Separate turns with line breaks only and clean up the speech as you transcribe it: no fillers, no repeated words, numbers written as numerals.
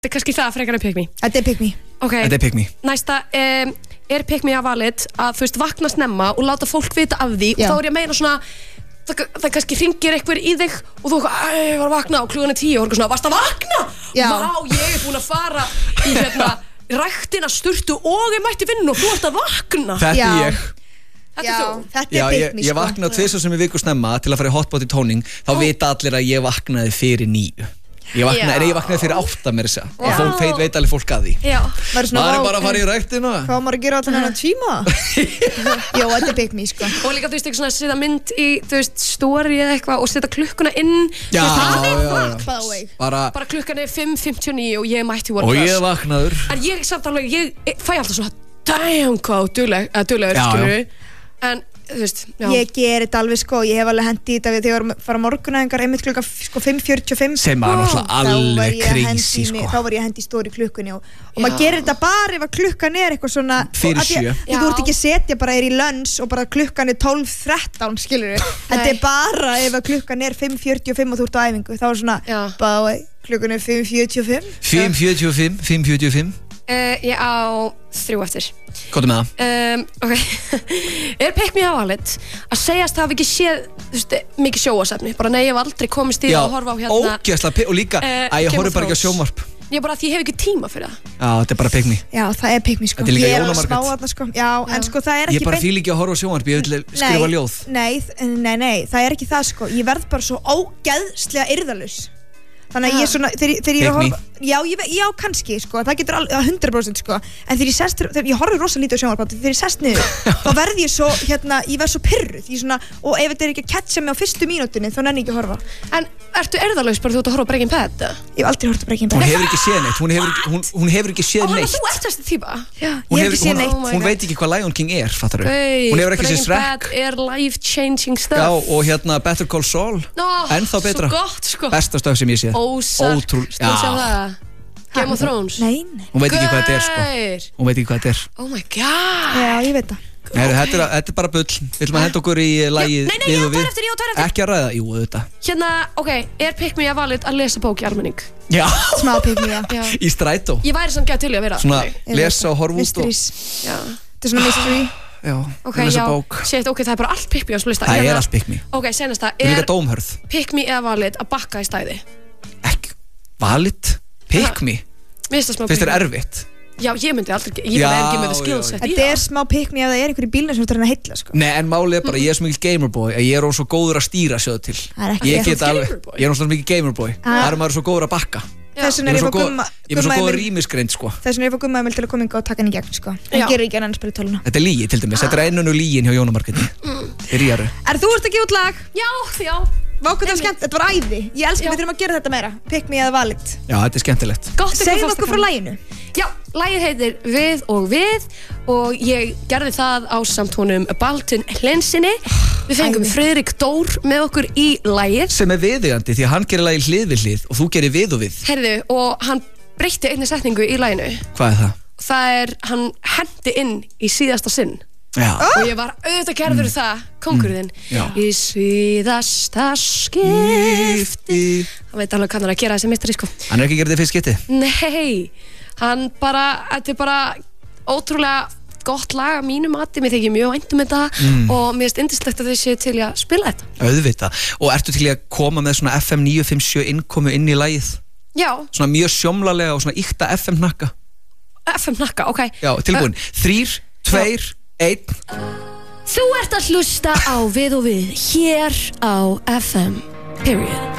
Þetta kannski það frekar en pick me.
Þetta pick me.
Okay.
Þetta pick me.
Næsta, pick me valid að þú veist vakna snemma og láta fólk vita af því og þá ég að meina svona það kannski hringir einhver í þig og þú ég var að vakna og klukkan 10 og svona, varst að vakna? Vá, ég búin að fara í ræktina, sturtu og ég mætti vinna og þú ert að vakna.
Þetta ég.
Þetta þú?
Þetta pick me,
ég vaknaði 2 sem í viku snemma til að fara í hotpot í tóning, þá vita allir að ég vaknaði fyrir 9. Ég vaknaði fyrir 8 mér þess að fólk veit allir fólk að því. Maður bara að fara í ræktina.
Hvað maður að gera allan hennar tíma? Jó, þetta pick me sko.
Og líka þú veist ekki svona að setja mynd í story eða eitthvað og setja klukkuna inn. Bara klukkan 5:59 og ég mætti
og ég vaknaður.
En ég samt alveg, ég fæ alltaf svona damn hvað duglegur skilur. En þú veist,
ég ger þetta alveg sko, ég hef alveg hendi í þetta þegar ég var að fara morgunæðingar einmitt klukka 5:45
sem var náttúrulega alveg crazy sko.
Þá var ég að hendi í stóri klukkunni og maður gerir þetta bara ef að klukkan eitthvað svona
fyrir 7.
Þú ert ekki að setja bara í lunch og bara klukkan 12:13 skilur við. Þetta bara ef að klukkan 5:45 og þú ert á æfingu þá svona bara klukkan 5:45
5:45
ég á 3 eftir.
Hvað með það?
Ok. Pick me valid að segjast það hafi ekki séð mikið sjónvarpsefni. Bara nei, ég hef aldrei komist í að horfa á
ógeðslega og líka að ég horfi bara ekki á sjónvarp.
Ég bara því ég hef ekki tíma fyrir það.
Já, þetta bara pick me.
Já, það pick me sko.
Þetta er líka
Jóna
Margrét.
Smá þarna sko. Já, en sko það ekki
ég bara fíl ekki að horfa á sjónvarp, ég vil skrifa ljóð.
Nei, það ekki það sko. Ég verð bara svo ógeðslega yrðalaus. Þannig að ég svona, þegar ég horfa, já, kannski, sko, það getur 100% sko, en þegar ég horfi rosa lítið á sjónvarp, þegar ég sest niður, þá verð ég svo, ég verð svo pirruð, og ef þetta ekki að catcha mig á fyrstu mínútunni, þá nenni ég ekki að horfa.
En ertu erðalaus bara þú ert að horfa á Breaking Bad?
Ég hef aldrei horft á Breaking Bad.
Hún hefur ekki séð neitt, hún hefur ekki séð neitt.
Þú ert þessi típa?
Já, ég hef ekki séð neitt.
Hún veit ekki hvað Lion King fattar þú? Hún hefur ekki séð Shrek.
Breaking Bad life changing stuff.
Já, og Better Call Saul. Ennþá betra.
Svo gott, sko.
Besta stöð sem ég séð.
Ótrúlega. Game of Thrones.
Nei.
Hún veit ekki hvað þetta sko. Hún veit ekki hvað þetta
Oh my god.
Já, ég veit það.
Þetta er bara bull. Við ætlum að henda okkur í lagið við og við. Ekki að ræða, jú, þetta.
Ok, pick me valid að lesa bók í almenning?
Já.
Smá pick me, já.
Í strætó.
Ég væri samt gæt til að vera.
Svona lesa og horfa út
Mysteries. Já. Þetta er svona mystery.
Já,
lesa bók. Ok, það er bara allt pick me á þessu lista.
Það er allt pick me.
Ok, senasta
líka dómhörð.
Pick me valid að bakka í stæði?
Ekki. Valid? Pick me? Finnst þér erfitt?
Já, ég myndi aldrei, ég myndi ekki með það skillset.
Þetta er smá pick me ef það er einhver í bílnum sem þú þarf að heilla sko.
Nei, en málið er bara, ég er svo mikil gamerboy að ég er svo góður að stýra sjóðu til. Ég er svo mikil gamerboy. Það er maður svo góður að bakka.
Þess vegna er ég
með svo góður rýmisgreind sko.
Þess vegna er ég fór Gumma Emil til að koma og taka henni í gegn sko. En gerir ekki annars bara í töluna.
Þetta er lygi til dæmis, þetta er ennunu lygin hjá Jóna Margréti.
Þú ert að gefa út lag?
Já.
Vákvæmt það skemmt, þetta var æði. Ég elska við þurfum að gera þetta meira. Pick me eða valid.
Já, þetta er skemmtilegt.
Segjum okkur frá laginu.
Já, lagið heitir Við og ég gerði það ásamt honum Baltun Hlensinni. Við fengum Friðrik Dór með okkur í lagið.
Sem er viðeigandi því að hann gerir lagið hlið við hlið og þú gerir við og við.
Heyrðu, og hann breytti einni setningu í laginu.
Hvað er það?
Það er, hann hendi inn í síðasta sinn.
Já.
Og ég var auðvitað gerður það kóngurinn í síðasta skipti. Hann veit alveg hvað hann er að gera þessi meistari sko.
Hann er ekki að gera þetta fyrst skipti?
Nei, hann bara, þetta er bara ótrúlega gott lag að mínu mati. Mér þykir mjög vænt þetta og mér finnst yndislegt að þau séu til að spila þetta.
Auðvitað. Og ertu til að koma með svona FM 957 innkomu inn í lagið?
Já.
Svona mjög sjómlalega og svona ykta FM hnakka.
FM hnakka, ok.
Já, tilbúin. 3, 2, 1.
Þú ert að hlusta á Við og við hér á FM, period.